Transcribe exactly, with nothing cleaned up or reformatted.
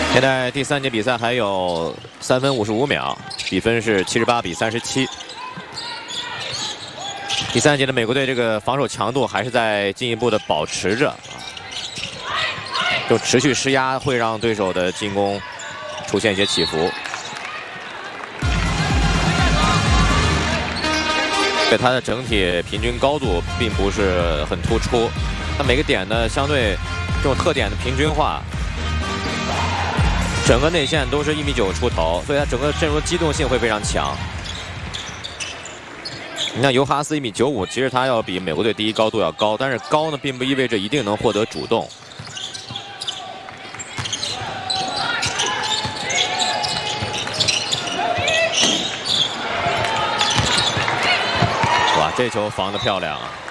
现在第三节比赛还有三分五十五秒，比分是七十八比三十七。第三节的美国队这个防守强度还是在进一步的保持着，就持续施压会让对手的进攻出现一些起伏。对它的整体平均高度并不是很突出，它每个点呢相对这种特点的平均化。 整个内线都是一米九出头，所以他整个阵容机动性会非常强。你看尤哈斯一米九五，其实他要比美国队第一高度要高，但是高呢并不意味着一定能获得主动。哇，这球防得漂亮啊！